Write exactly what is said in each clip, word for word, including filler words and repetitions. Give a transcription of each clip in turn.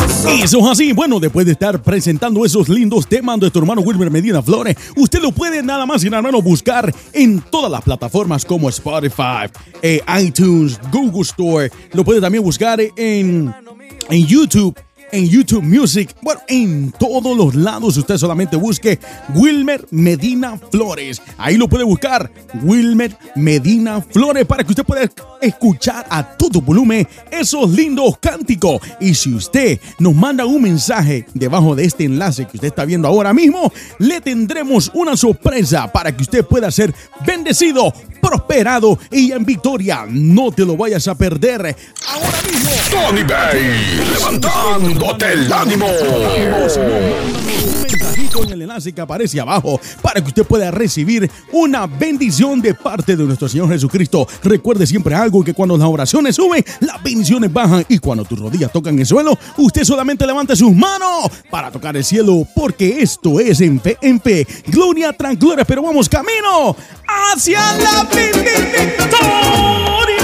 Eso es así. Bueno, después de estar presentando esos lindos temas de tu hermano Wilmer Medina Flores, usted lo puede nada más y nada menos buscar en todas las plataformas como Spotify, eh, iTunes, Google Store. Lo puede también buscar en, en YouTube. En YouTube Music, bueno, en todos los lados. Usted solamente busque Wilmer Medina Flores. Ahí lo puede buscar, Wilmer Medina Flores, para que usted pueda escuchar a todo volumen esos lindos cánticos. Y si usted nos manda un mensaje debajo de este enlace que usted está viendo ahora mismo, le tendremos una sorpresa para que usted pueda ser bendecido, prosperado y en victoria. No te lo vayas a perder. Ahora mismo, Tony Bay, levantándote el ánimo. Un mensajito en el enlace que aparece abajo para que usted pueda recibir una bendición de parte de nuestro Señor Jesucristo. Recuerde siempre algo, que cuando las oraciones suben, las bendiciones bajan, y cuando tus rodillas tocan el suelo, usted solamente levante sus manos para tocar el cielo, porque esto es en fe, en fe, gloria tras gloria, pero vamos camino hacia la victoria.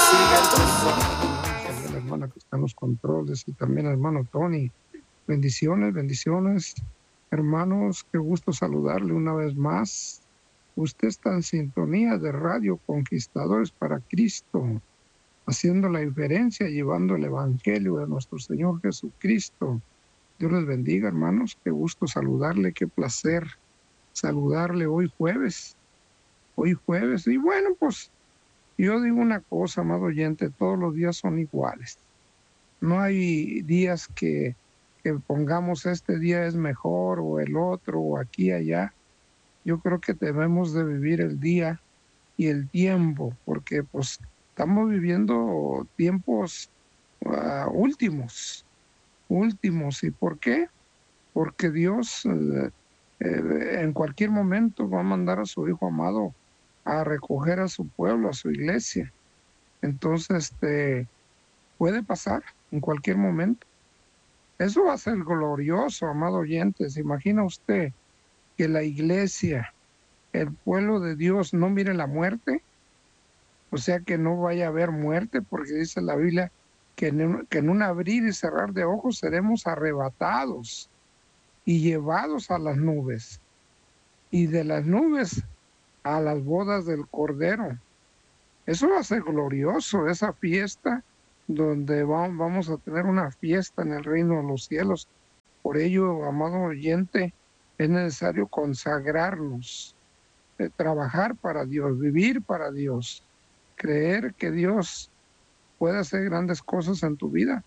La hermana que está en los controles y también el hermano Tony. Bendiciones, bendiciones. Hermanos, qué gusto saludarle una vez más. Usted está en sintonía de Radio Conquistadores para Cristo, haciendo la diferencia, llevando el Evangelio de nuestro Señor Jesucristo. Dios les bendiga, hermanos. Qué gusto saludarle, qué placer saludarle hoy jueves. Hoy jueves. Y bueno, pues yo digo una cosa, amado oyente, todos los días son iguales. No hay días que, que pongamos este día es mejor o el otro o aquí allá. Yo creo que debemos de vivir el día y el tiempo, porque pues estamos viviendo tiempos uh, últimos, últimos. ¿Y por qué? Porque Dios uh, eh, en cualquier momento va a mandar a su Hijo amado a recoger a su pueblo, a su iglesia. Entonces, este, puede pasar en cualquier momento. Eso va a ser glorioso, amado oyente. ¿Se imagina usted que la iglesia, el pueblo de Dios, no mire la muerte? O sea, que no vaya a haber muerte, porque dice la Biblia que en un, que en un abrir y cerrar de ojos seremos arrebatados y llevados a las nubes, y de las nubes a las bodas del Cordero. Eso va a ser glorioso, esa fiesta donde vamos a tener una fiesta en el reino de los cielos. Por ello, amado oyente, es necesario consagrarnos, eh, trabajar para Dios, vivir para Dios, creer que Dios puede hacer grandes cosas en tu vida.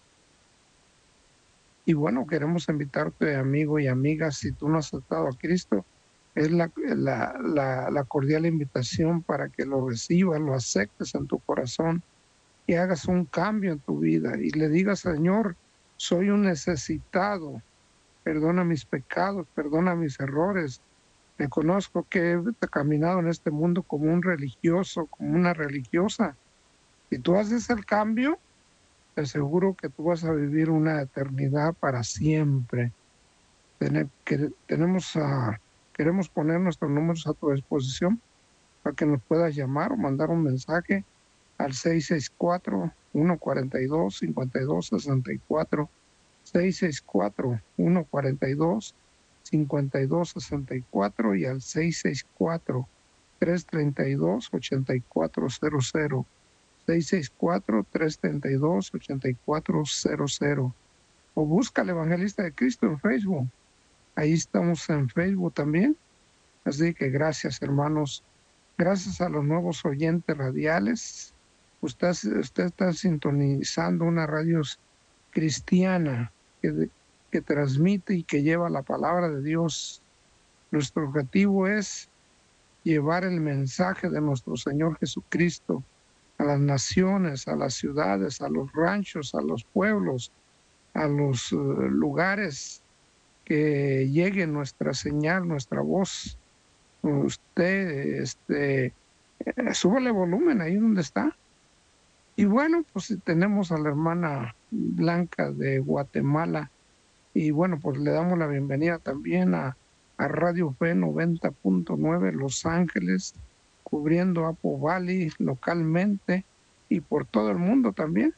Y bueno, queremos invitarte, amigo y amiga, si tú no has aceptado a Cristo, es la, la, la, la cordial invitación para que lo recibas, lo aceptes en tu corazón y hagas un cambio en tu vida y le digas: Señor, soy un necesitado, perdona mis pecados, perdona mis errores, reconozco que he caminado en este mundo como un religioso, como una religiosa. Si tú haces el cambio, te aseguro que tú vas a vivir una eternidad para siempre. Ten, que, tenemos a... Queremos poner nuestros números a tu disposición para que nos puedas llamar o mandar un mensaje al seis seis cuatro, uno cuatro dos, cinco dos seis cuatro, seis seis cuatro, uno cuatro dos, cinco dos seis cuatro y al seis seis cuatro, tres tres dos, ocho cuatro cero cero, seis seis cuatro, tres tres dos, ocho cuatro cero cero, o busca al Evangelista de Cristo en Facebook. Ahí estamos en Facebook también. Así que gracias, hermanos. Gracias a los nuevos oyentes radiales. Usted, usted está sintonizando una radio cristiana que, que transmite y que lleva la palabra de Dios. Nuestro objetivo es llevar el mensaje de nuestro Señor Jesucristo a las naciones, a las ciudades, a los ranchos, a los pueblos, a los uh, lugares, que llegue nuestra señal, nuestra voz. Usted, este, eh, súbale volumen ahí donde está. Y bueno, pues tenemos a la hermana Blanca de Guatemala. Y bueno, pues le damos la bienvenida también a, a Radio Fe noventa punto nueve Los Ángeles, cubriendo Apple Valley localmente y por todo el mundo también.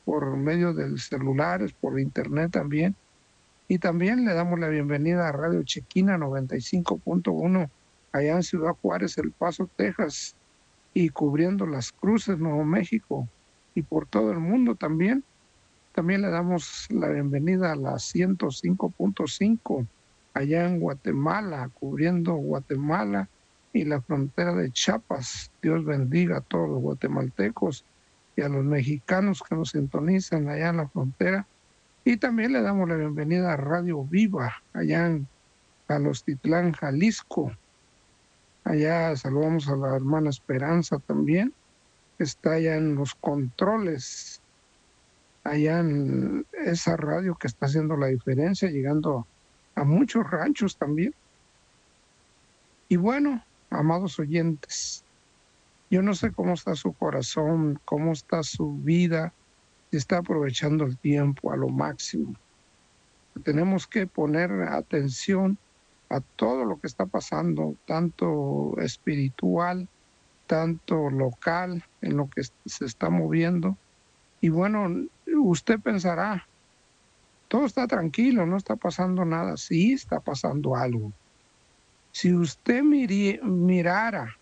por medio de celulares, por internet también. Y también le damos la bienvenida a Radio Chequina noventa y cinco punto uno allá en Ciudad Juárez, El Paso, Texas, y cubriendo Las Cruces, Nuevo México, y por todo el mundo también. También le damos la bienvenida a la ciento cinco punto cinco allá en Guatemala, cubriendo Guatemala y la frontera de Chiapas. Dios bendiga a todos los guatemaltecos y a los mexicanos que nos sintonizan allá en la frontera. Y también le damos la bienvenida a Radio Viva, allá en Alostitlán, Jalisco. Allá saludamos a la hermana Esperanza también, que está allá en los controles, allá en esa radio que está haciendo la diferencia, llegando a muchos ranchos también. Y bueno, amados oyentes, yo no sé cómo está su corazón, cómo está su vida, si está aprovechando el tiempo a lo máximo. Tenemos que poner atención a todo lo que está pasando, tanto espiritual, tanto local, en lo que se está moviendo. Y bueno, usted pensará, todo está tranquilo, no está pasando nada. Sí, está pasando algo. Si usted miri, mirara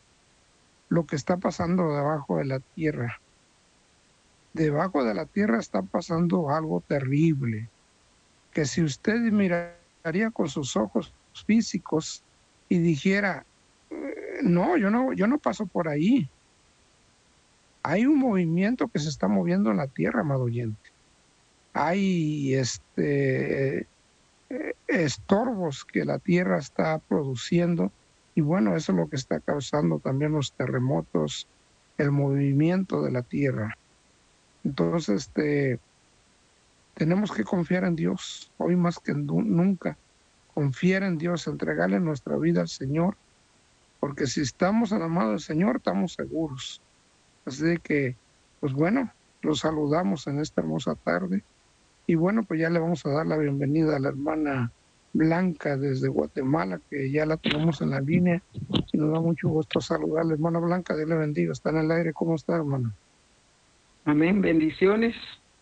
lo que está pasando debajo de la tierra, debajo de la tierra está pasando algo terrible, que si usted miraría con sus ojos físicos y dijera, no, yo no, yo no paso por ahí. Hay un movimiento que se está moviendo en la tierra, amado oyente. Hay este, estorbos que la tierra está produciendo y bueno, eso es lo que está causando también los terremotos, el movimiento de la tierra. Entonces, este, tenemos que confiar en Dios, hoy más que nunca, confiar en Dios, entregarle nuestra vida al Señor, porque si estamos en la mano del Señor, estamos seguros. Así que, pues bueno, los saludamos en esta hermosa tarde. Y bueno, pues ya le vamos a dar la bienvenida a la hermana Blanca desde Guatemala, que ya la tenemos en la línea. Y nos da mucho gusto saludarle, hermana Blanca, Dios le bendiga. Está en el aire, ¿cómo está, hermana? Amén, bendiciones.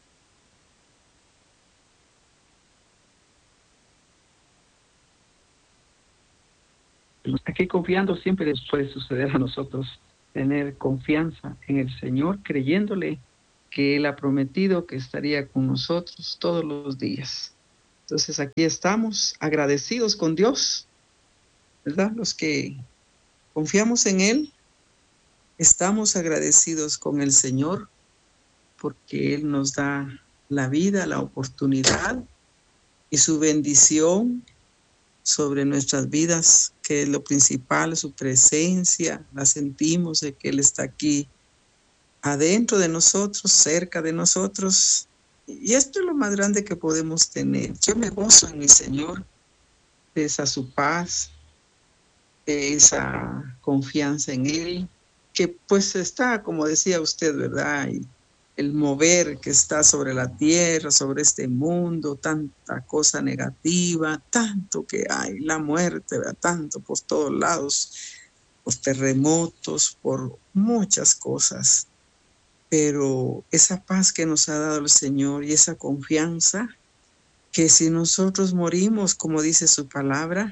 Aquí confiando siempre les puede suceder a nosotros, tener confianza en el Señor, creyéndole que Él ha prometido que estaría con nosotros todos los días. Entonces aquí estamos agradecidos con Dios, ¿verdad? Los que confiamos en Él, estamos agradecidos con el Señor porque Él nos da la vida, la oportunidad y su bendición sobre nuestras vidas, que es lo principal, su presencia, la sentimos de que Él está aquí adentro de nosotros, cerca de nosotros. Y esto es lo más grande que podemos tener. Yo me gozo en mi Señor, de esa su paz, de esa confianza en Él, que pues está, como decía usted, ¿verdad? Y el mover que está sobre la tierra, sobre este mundo, tanta cosa negativa, tanto que hay, la muerte, ¿verdad? Tanto por todos lados, por terremotos, por muchas cosas. Pero esa paz que nos ha dado el Señor y esa confianza, que si nosotros morimos, como dice su palabra,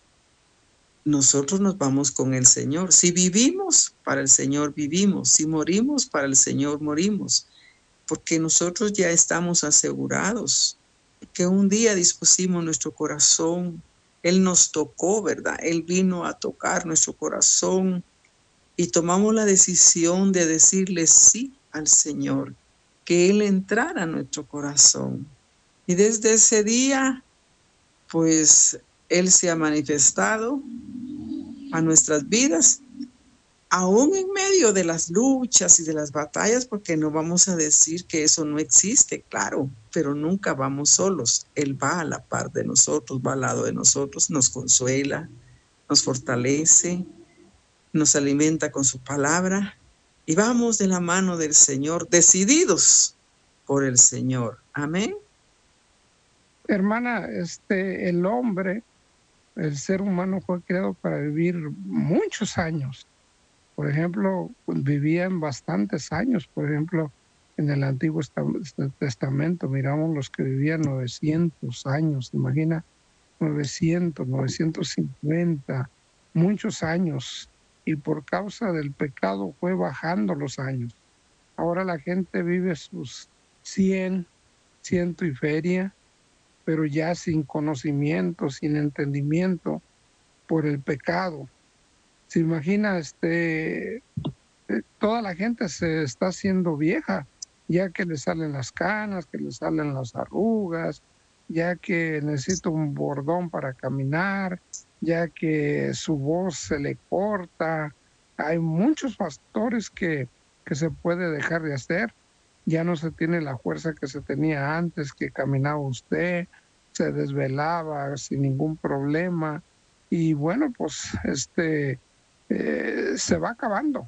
nosotros nos vamos con el Señor. Si vivimos, para el Señor vivimos. Si morimos, para el Señor morimos. Porque nosotros ya estamos asegurados que un día dispusimos nuestro corazón. Él nos tocó, ¿verdad? Él vino a tocar nuestro corazón y tomamos la decisión de decirle sí al Señor, que Él entrara a nuestro corazón. Y desde ese día, pues, Él se ha manifestado a nuestras vidas, aún en medio de las luchas y de las batallas, porque no vamos a decir que eso no existe, claro, pero nunca vamos solos. Él va a la par de nosotros, va al lado de nosotros, nos consuela, nos fortalece, nos alimenta con su palabra y vamos de la mano del Señor, decididos por el Señor. Amén. Hermana, este, el hombre, el ser humano fue creado para vivir muchos años. Por ejemplo, vivían bastantes años. Por ejemplo, En el Antiguo Testamento miramos los que vivían novecientos años, imagina, novecientos, novecientos cincuenta, muchos años, y por causa del pecado fue bajando los años. Ahora la gente vive sus cien, ciento y feria, pero ya sin conocimiento, sin entendimiento por el pecado. Se imagina, este, toda la gente se está haciendo vieja, ya que le salen las canas, que le salen las arrugas, ya que necesita un bordón para caminar, ya que su voz se le corta. Hay muchos factores que, que se puede dejar de hacer. Ya no se tiene la fuerza que se tenía antes, que caminaba usted, se desvelaba sin ningún problema. Y bueno, pues este eh, se va acabando.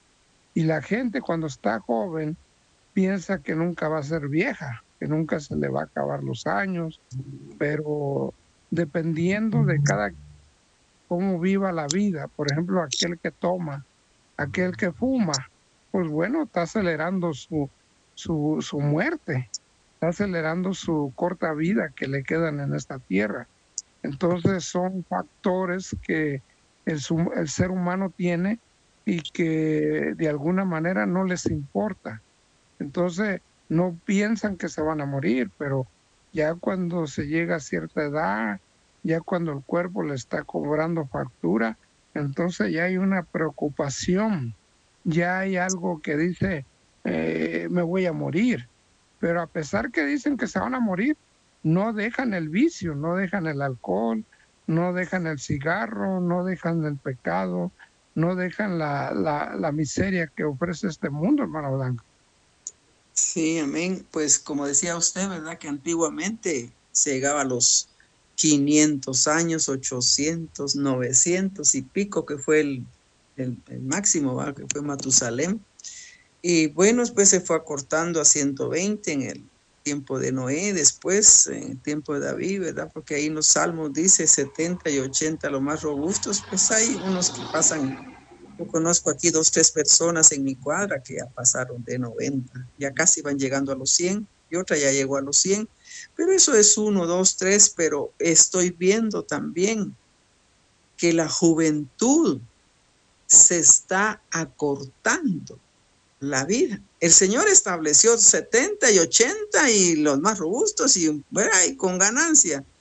Y la gente cuando está joven piensa que nunca va a ser vieja, que nunca se le va a acabar los años, pero dependiendo de cada cómo viva la vida, por ejemplo, aquel que toma, aquel que fuma, pues bueno, está acelerando su, su, su muerte, está acelerando su corta vida que le quedan en esta tierra. Entonces son factores que el, el ser humano tiene y que de alguna manera no les importa. Entonces no piensan que se van a morir, pero ya cuando se llega a cierta edad, ya cuando el cuerpo le está cobrando factura, entonces ya hay una preocupación, ya hay algo que dice, eh, me voy a morir. Pero a pesar que dicen que se van a morir, no dejan el vicio, no dejan el alcohol, no dejan el cigarro, no dejan el pecado, no dejan la, la, la miseria que ofrece este mundo, hermano Blanco. Sí, amén. Pues como decía usted, ¿verdad? Que antiguamente se llegaba a los quinientos años, ochocientos, novecientos y pico, que fue el, el, el máximo, ¿verdad? Que fue Matusalén. Y bueno, después se fue acortando a ciento veinte en el tiempo de Noé, después en el tiempo de David, ¿verdad? Porque ahí en los salmos dice setenta y ochenta los más robustos. Pues hay unos que pasan. Yo conozco aquí dos, tres personas en mi cuadra que ya pasaron de noventa, ya casi van llegando a los cien, y otra ya llegó a los cien, pero eso es uno, dos, tres, pero estoy viendo también que la juventud se está acortando la vida. El Señor estableció setenta y ochenta y los más robustos y, bueno, y con ganancia,